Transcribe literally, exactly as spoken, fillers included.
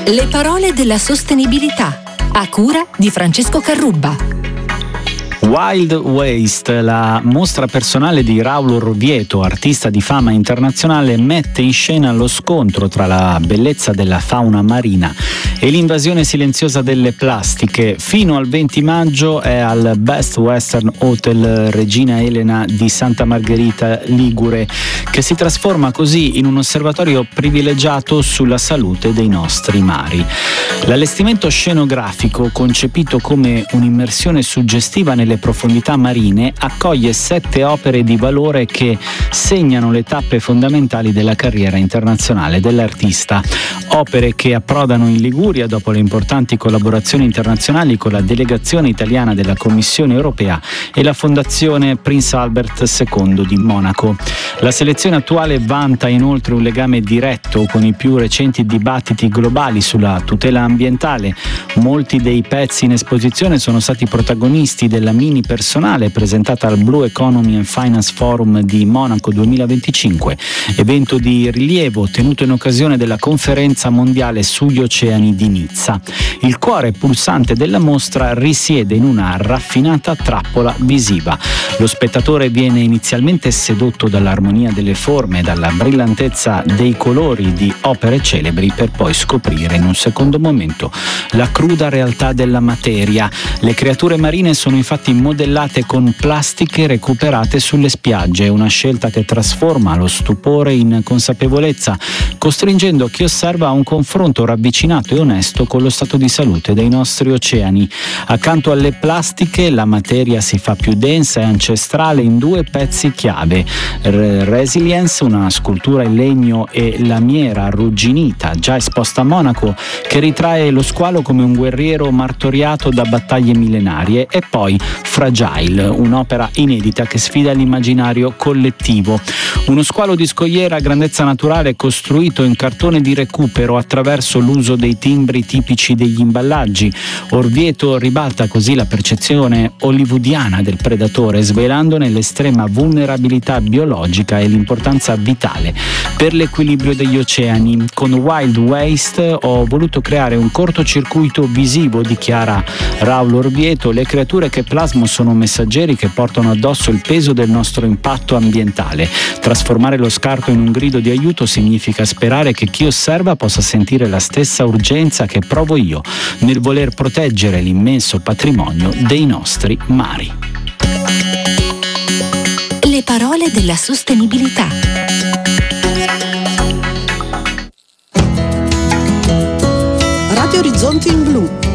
Le parole della sostenibilità, a cura di Francesco Carrubba. Wild Waste, la mostra personale di Raul Orvieto, artista di fama internazionale, mette in scena lo scontro tra la bellezza della fauna marina e l'invasione silenziosa delle plastiche. Fino al venti maggio è al Best Western Hotel Regina Elena di Santa Margherita Ligure, che si trasforma così in un osservatorio privilegiato sulla salute dei nostri mari. L'allestimento scenografico, concepito come un'immersione suggestiva nelle profondità marine, accoglie sette opere di valore che segnano le tappe fondamentali della carriera internazionale dell'artista. Opere che approdano in Liguria dopo le importanti collaborazioni internazionali con la delegazione italiana della Commissione europea e la Fondazione Prince Albert secondo di Monaco. La selezione attuale vanta inoltre un legame diretto con i più recenti dibattiti globali sulla tutela ambientale. Molti dei pezzi in esposizione sono stati protagonisti della mini personale presentata al Blue Economy and Finance Forum di Monaco duemilaventicinque, evento di rilievo tenuto in occasione della conferenza mondiale sugli oceani di Nizza. Il cuore pulsante della mostra risiede in una raffinata trappola visiva. Lo spettatore viene inizialmente sedotto dall'armonia delle forme e dalla brillantezza dei colori di opere celebri, per poi scoprire in un secondo momento la cruda realtà della materia. Le creature marine sono infatti modellate con plastiche recuperate sulle spiagge, una scelta che trasforma lo stupore in consapevolezza, costringendo chi osserva a un confronto ravvicinato e onesto con lo stato di salute dei nostri oceani. Accanto alle plastiche, la materia si fa più densa e ancestrale in due pezzi chiave: Resilience, una scultura in legno e lamiera arrugginita, già esposta a Monaco, che ritrae lo squalo come un guerriero martoriato da battaglie millenarie, e poi Fragile, un'opera inedita che sfida l'immaginario collettivo. Uno squalo di scogliera a grandezza naturale costruito in cartone di recupero attraverso l'uso dei timbri tipici degli imballaggi. Orvieto ribalta così la percezione hollywoodiana del predatore, svelandone l'estrema vulnerabilità biologica e l'importanza vitale per l'equilibrio degli oceani. Con Wild Waste ho voluto creare un cortocircuito visivo, dichiara Raul Orvieto. Le creature che plasmo sono messaggeri che portano addosso il peso del nostro impatto ambientale. Trasformare lo scarto in un grido di aiuto significa sperare che chi osserva possa sentire la stessa urgenza che provo io nel voler proteggere l'immenso patrimonio dei nostri mari. Le parole della sostenibilità. Radio Orizzonti in Blu.